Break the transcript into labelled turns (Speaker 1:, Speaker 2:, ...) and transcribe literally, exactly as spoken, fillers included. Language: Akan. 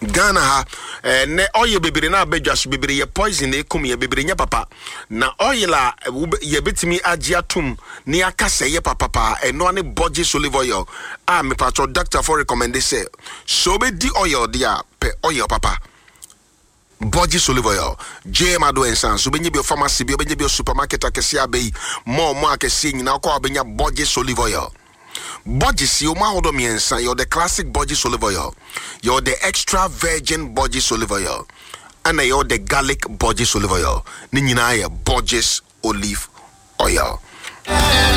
Speaker 1: Ghana ha eh, ne oil bebere na abedwaso bebere ye poison e kum ye bebere nya papa na oil a ye betimi agye atum ne akase ye papa pa eno ne Borges olive oil a me patro doctor for recommend say so be di oil dia pe oil papa Borges olive oil J M Ado ensan so benye bi pharmacy bi benye bi supermarket akese abai mo mo akese nyina kwa benya Borges olive oil. Borges, you ma hold miensa, you're the classic Borges olive oil, you're the extra virgin Borges olive oil, and you're the garlic Borges olive oil. Ninina Borges olive oil.